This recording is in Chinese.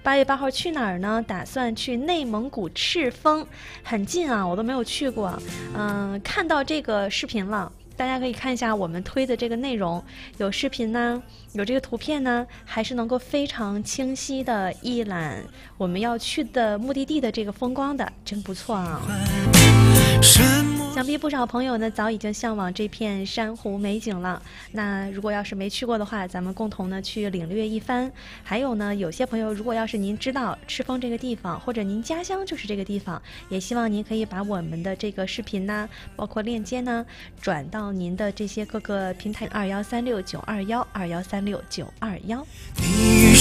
8月8号去哪儿呢？打算去内蒙古赤峰，很近啊，我都没有去过。看到这个视频了。大家可以看一下我们推的这个内容，有视频呢，有这个图片呢，还是能够非常清晰的一览我们要去的目的地的这个风光的，真不错啊。想必不少朋友呢早已经向往这片珊瑚美景了。那如果要是没去过的话，咱们共同呢去领略一番。还有呢，有些朋友如果要是您知道赤峰这个地方，或者您家乡就是这个地方，也希望您可以把我们的这个视频呢，包括链接呢，转到您的这些各个平台2136-921，2136-921。